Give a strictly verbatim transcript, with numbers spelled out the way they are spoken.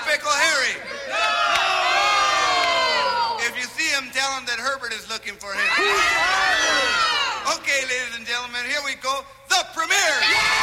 Pickle Harry? No! If you see him, tell him that Herbert is looking for him. Okay, ladies and gentlemen, here we go. The premiere!